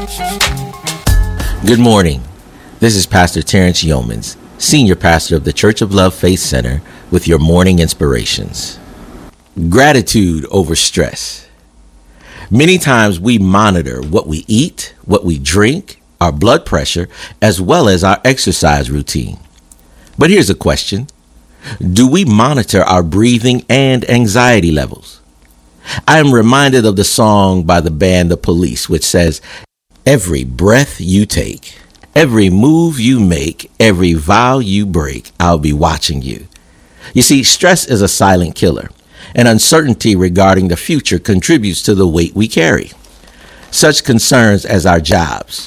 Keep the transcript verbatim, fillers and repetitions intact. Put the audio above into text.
Good morning. This is Pastor Terrence Yeomans, Senior Pastor of the Church of Love Faith Center, with your morning inspirations. Gratitude over stress. Many times we monitor what we eat, what we drink, our blood pressure, as well as our exercise routine. But here's a question. Do we monitor our breathing and anxiety levels? I am reminded of the song by the band The Police, which says, "Every breath you take, every move you make, every vow you break, I'll be watching you." You see, stress is a silent killer, and uncertainty regarding the future contributes to the weight we carry. Such concerns as our jobs,